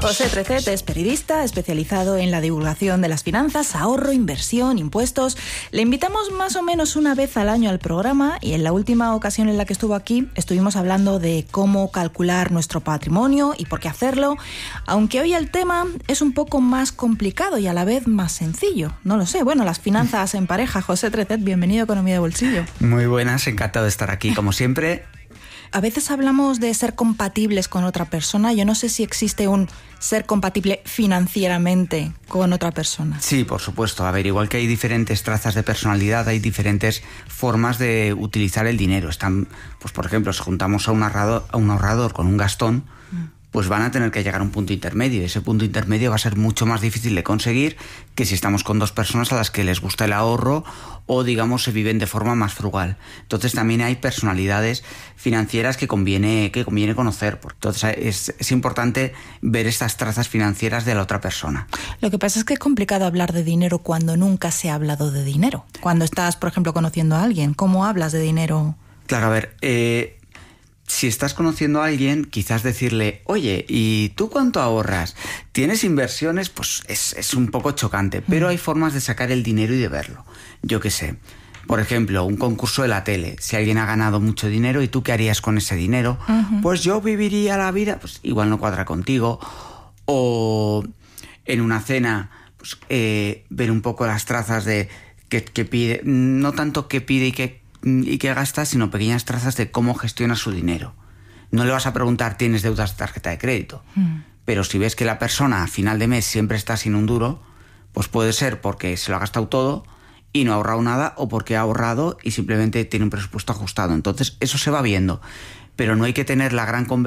José Trecet es periodista especializado en la divulgación de las finanzas, ahorro, inversión, impuestos. Le invitamos más o menos una vez al año al programa y en la última ocasión en la que estuvo aquí estuvimos hablando de cómo calcular nuestro patrimonio y por qué hacerlo, aunque hoy el tema es un poco más complicado y a la vez más sencillo. No lo sé. Bueno, las finanzas en pareja. José Trecet, bienvenido a Economía de Bolsillo. Muy buenas, encantado de estar aquí, como siempre. A veces hablamos de ser compatibles con otra persona. Yo no sé si existe un ser compatible financieramente con otra persona. Sí, por supuesto. A ver, igual que hay diferentes trazas de personalidad, hay diferentes formas de utilizar el dinero. Están, pues por ejemplo, si juntamos a un ahorrador con un gastón, pues van a tener que llegar a un punto intermedio. Ese punto intermedio va a ser mucho más difícil de conseguir que si estamos con dos personas a las que les gusta el ahorro o, digamos, se viven de forma más frugal. Entonces también hay personalidades financieras que conviene conocer. Entonces es importante ver estas trazas financieras de la otra persona. Lo que pasa es que es complicado hablar de dinero cuando nunca se ha hablado de dinero. Cuando estás, por ejemplo, conociendo a alguien, ¿cómo hablas de dinero? Claro, a ver, si estás conociendo a alguien, quizás decirle, oye, ¿y tú cuánto ahorras? ¿Tienes inversiones? Pues es un poco chocante, pero hay formas de sacar el dinero y de verlo. Yo qué sé, por ejemplo, un concurso de la tele. Si alguien ha ganado mucho dinero, ¿y tú qué harías con ese dinero? Pues yo viviría la vida, pues igual no cuadra contigo. O en una cena, pues ver un poco las trazas de qué pide, no tanto qué pide y qué gasta, sino pequeñas trazas de cómo gestiona su dinero. No le vas a preguntar, ¿tienes deudas de tarjeta de crédito? Pero si ves que la persona a final de mes siempre está sin un duro, pues puede ser porque se lo ha gastado todo y no ha ahorrado nada, o porque ha ahorrado y simplemente tiene un presupuesto ajustado. Entonces eso se va viendo, pero no hay que tener la gran conversación